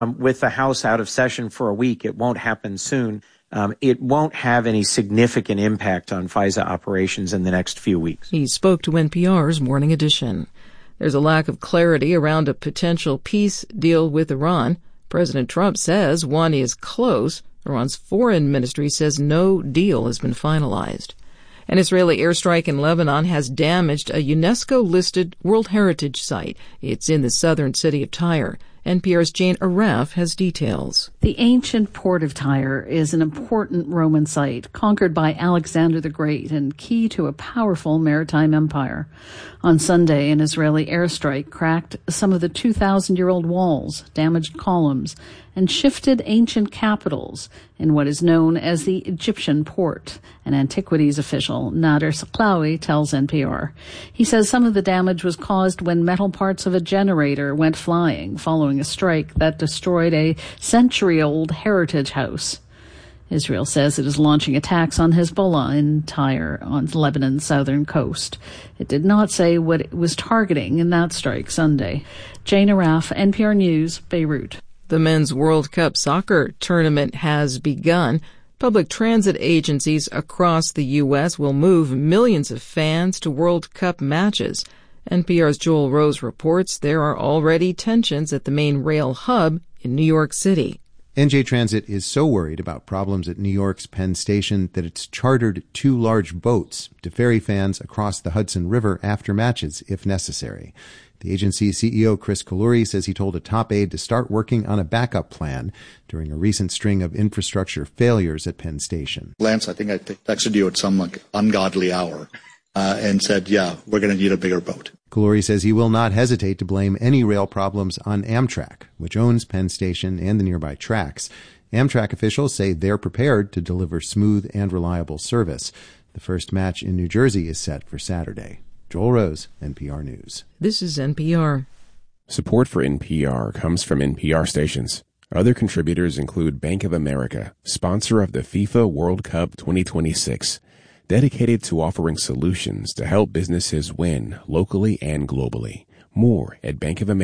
With the House out of session for a week, it won't happen soon. It won't have any significant impact on FISA operations in the next few weeks. He spoke to NPR's Morning Edition. There's a lack of clarity around a potential peace deal with Iran. President Trump says one is close. Iran's foreign ministry says no deal has been finalized. An Israeli airstrike in Lebanon has damaged a UNESCO-listed World Heritage Site. It's in the southern city of Tyre. NPR's Jane Aref has details. The ancient port of Tyre is an important Roman site, conquered by Alexander the Great and key to a powerful maritime empire. On Sunday, an Israeli airstrike cracked some of the 2,000-year-old walls, damaged columns, and shifted ancient capitals in what is known as the Egyptian port. An antiquities official, Nader Saklawi, tells NPR. He says some of the damage was caused when metal parts of a generator went flying following a strike that destroyed a century-old heritage house. Israel says it is launching attacks on Hezbollah in Tyre on Lebanon's southern coast. It did not say what it was targeting in that strike Sunday. Jane Araf, NPR News, Beirut. The Men's World Cup soccer tournament has begun. Public transit agencies across the U.S. will move millions of fans to World Cup matches. NPR's Joel Rose reports there are already tensions at the main rail hub in New York City. NJ Transit is so worried about problems at New York's Penn Station that it's chartered 2 large boats to ferry fans across the Hudson River after matches if necessary. The agency's CEO, Chris Kaluri, says he told a top aide to start working on a backup plan during a recent string of infrastructure failures at Penn Station. Lance, I think I texted you at some ungodly hour and said, yeah, we're going to need a bigger boat. Kaluri says he will not hesitate to blame any rail problems on Amtrak, which owns Penn Station and the nearby tracks. Amtrak officials say they're prepared to deliver smooth and reliable service. The first match in New Jersey is set for Saturday. Joel Rose, NPR News. This is NPR. Support for NPR comes from NPR stations. Other contributors include Bank of America, sponsor of the FIFA World Cup 2026, dedicated to offering solutions to help businesses win locally and globally. More at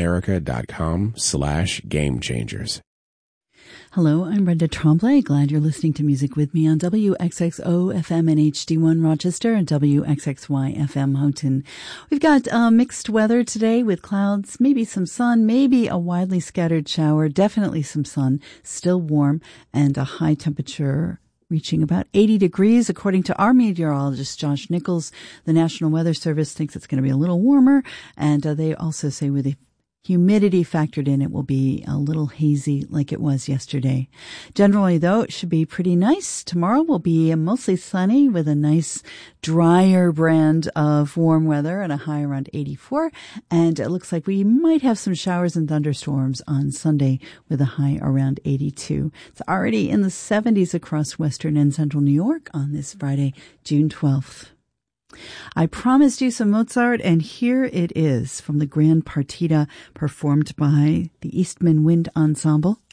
bankofamerica.com/gamechangers. Hello, I'm Brenda Tremblay. Glad you're listening to Music with me on WXXO FM and HD1 Rochester and WXXY FM Houghton. We've got mixed weather today with clouds, maybe some sun, maybe a widely scattered shower, definitely some sun, still warm, and a high temperature reaching about 80 degrees. According to our meteorologist, Josh Nichols, the National Weather Service thinks it's going to be a little warmer, and they also say with the humidity factored in, it will be a little hazy like it was yesterday. Generally, though, it should be pretty nice. Tomorrow will be mostly sunny with a nice drier brand of warm weather and a high around 84. And it looks like we might have some showers and thunderstorms on Sunday with a high around 82. It's already in the 70s across western and central New York on this Friday, June 12th. I promised you some Mozart, and here it is from the Grand Partita performed by the Eastman Wind Ensemble.